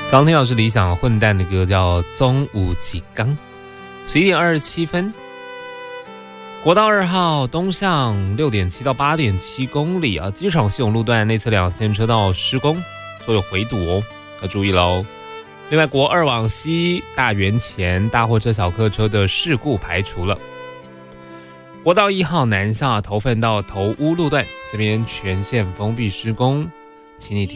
刚听到是理想混蛋的歌，叫《中午几缸》，11点27分。国道2号东向6.7到8.7公里啊，机场系统路段内侧2线车道施工，所有回堵哦，要注意喽。另外，国2往西大园前大货车、小客车的事故排除了。国道1号南下头份到头屋路段，这边全线封闭施工，请你